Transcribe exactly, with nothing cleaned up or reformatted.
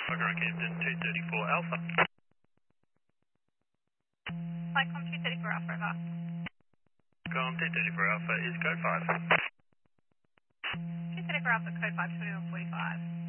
Roger, Camden two thirty-four Alpha. Flightcom two thirty-four Alpha, over. Com two thirty-four Alpha is code five. two thirty-four Alpha, code five, twenty-one forty-five.